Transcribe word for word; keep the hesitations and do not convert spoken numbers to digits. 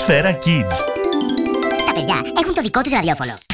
Σφαίρα Kids. Τα παιδιά έχουν το δικό τους ραδιόφωνο.